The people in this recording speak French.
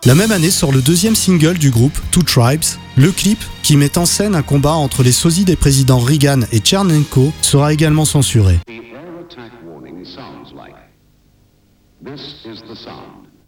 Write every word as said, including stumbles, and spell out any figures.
La même année sort le deuxième single du groupe, Two Tribes. Le clip, qui met en scène un combat entre les sosies des présidents Reagan et Tchernenko, sera également censuré. The air attack warning sounds like. This is the sound.